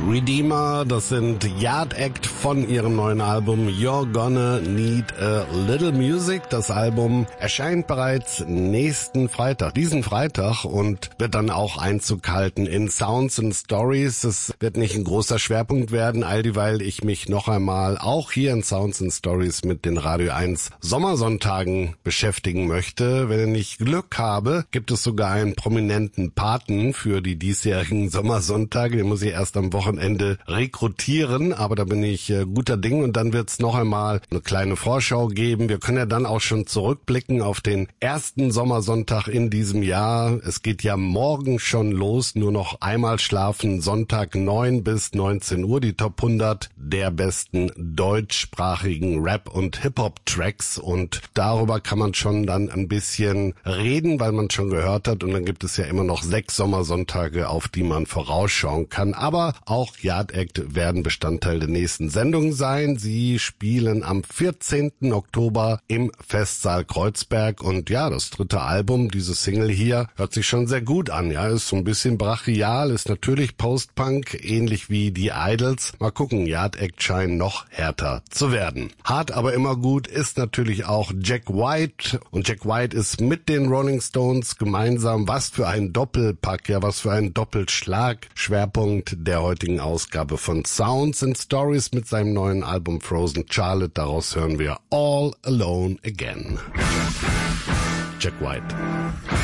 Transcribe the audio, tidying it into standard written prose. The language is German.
Redeemer, das sind Yard Act von ihrem neuen Album You're Gonna Need a Little Music. Das Album erscheint bereits nächsten Freitag, diesen Freitag, und wird dann auch Einzug halten in Sounds and Stories. Es wird nicht ein großer Schwerpunkt werden, all dieweil ich mich noch einmal auch hier in Sounds and Stories mit den Radio 1 Sommersonntagen beschäftigen möchte. Wenn ich Glück habe, gibt es sogar einen prominenten Paten für die diesjährigen Sommersonntage. Den muss ich erst am Wochenende rekrutieren, aber da bin ich guter Ding, und dann wird es noch einmal eine kleine Vorschau geben. Wir können ja dann auch schon zurückblicken auf den ersten Sommersonntag in diesem Jahr. Es geht ja morgen schon los, nur noch einmal schlafen, Sonntag 9 bis 19 Uhr, die Top 100 der besten deutschsprachigen Rap- und Hip-Hop-Tracks, und darüber kann man schon dann ein bisschen reden, weil man schon gehört hat, und dann gibt es ja immer noch 6 Sommersonntage, auf die man vorausschauen kann. Aber auch Yard Act werden Bestandteil der nächsten Sendung sein. Sie spielen am 14. Oktober im Festsaal Kreuzberg, und ja, das dritte Album, diese Single hier, hört sich schon sehr gut an. Ja, ist so ein bisschen brachial, ist natürlich Post-Punk, ähnlich wie die Idols. Mal gucken, Yard Act scheinen noch härter zu werden. Hart, aber immer gut ist natürlich auch Jack White, und Jack White ist mit den Rolling Stones gemeinsam, was für ein Doppelpack, ja, was für ein Doppelschlag. Schwerpunkt der heutigen Ausgabe von Sounds and Stories mit seinem neuen Album Frozen Charlotte. Daraus hören wir All Alone Again. Jack White.